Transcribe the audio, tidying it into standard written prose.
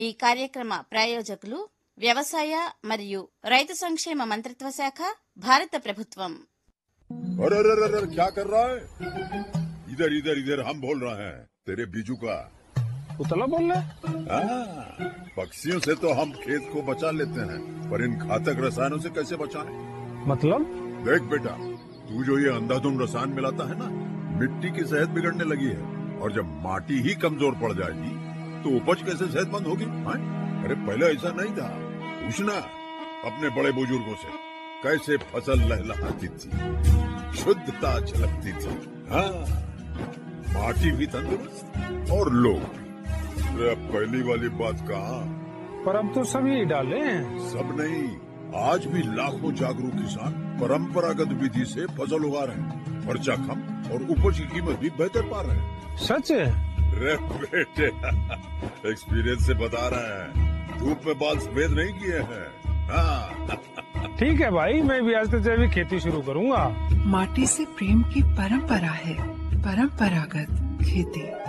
ఈ కార్యక్రమ ప్రాయోజకులు వ్యవసాయ మరియు రైతు సంక్షేమ మంత్రిత్వ శాఖ, భారత ప్రభుత్వం. अरे अरे अरे अरे, क्या कर रहा है? इधर इधर इधर हम बोल रहे हैं तेरे बीजू का। उतला बोल रहा है? हाँ, पक्षियों से तो हम खेत को बचा लेते हैं, पर इन घातक रसायनों से कैसे बचाएं? मतलब? देख बेटा, तू जो ये अंधाधुंध रसायन मिलाता है ना, मिट्टी की सेहत बिगड़ने लगी है। और जब माटी ही कमजोर पड़ जाएगी तो उपज कैसे सेहतमंद होगी? हाँ? अरे पहले ऐसा नहीं था। पूछना अपने बड़े बुजुर्गों से, कैसे फसल लहलहाती थी, शुद्धता झलकती थी। हाँ, माटी भी तंदुरुस्त और लोग भी। अरे अब पहली वाली बात कहाँ? पर अब तो सब यही डाले हैं। सब नहीं, आज भी लाखों जागरूक किसान परंपरागत विधि से फसल उगा रहे हैं। खर्चा कम और उपज की कीमत भी बेहतर पा रहे हैं। सच है? रे बेटे, एक्सपीरियंस से बता रहे हैं, धूप में बाल सफेद नहीं किए हैं। हाँ। ठीक है भाई, मैं भी आज से जैविक खेती शुरू करूंगा। माटी से प्रेम की परंपरा है, परंपरागत खेती।